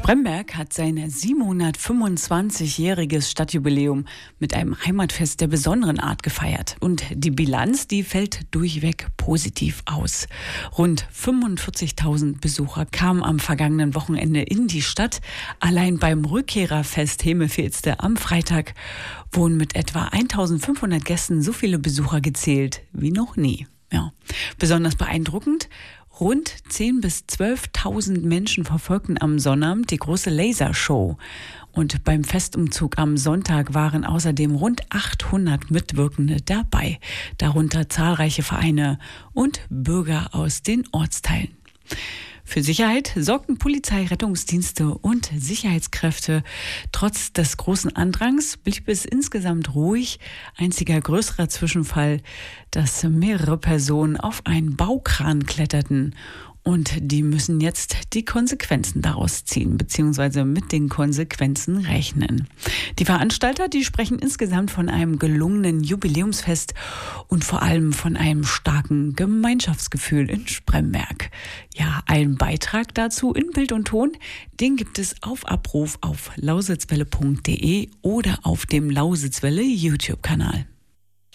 Spremberg hat sein 725-jähriges Stadtjubiläum mit einem Heimatfest der besonderen Art gefeiert. Und die Bilanz, die fällt durchweg positiv aus. Rund 45.000 Besucher kamen am vergangenen Wochenende in die Stadt. Allein beim Rückkehrerfest Himmelfilzte am Freitag wurden mit etwa 1.500 Gästen so viele Besucher gezählt wie noch nie. Ja. Besonders beeindruckend: rund 10.000 bis 12.000 Menschen verfolgten am Sonnabend die große Lasershow. Und beim Festumzug am Sonntag waren außerdem rund 800 Mitwirkende dabei, darunter zahlreiche Vereine und Bürger aus den Ortsteilen. Für Sicherheit sorgten Polizei, Rettungsdienste und Sicherheitskräfte. Trotz des großen Andrangs blieb es insgesamt ruhig. Einziger größerer Zwischenfall, dass mehrere Personen auf einen Baukran kletterten. Und die müssen jetzt die Konsequenzen daraus ziehen, beziehungsweise mit den Konsequenzen rechnen. Die Veranstalter, die sprechen insgesamt von einem gelungenen Jubiläumsfest und vor allem von einem starken Gemeinschaftsgefühl in Spremberg. Ja, ein Beitrag dazu in Bild und Ton, den gibt es auf Abruf auf lausitzwelle.de oder auf dem Lausitzwelle YouTube-Kanal.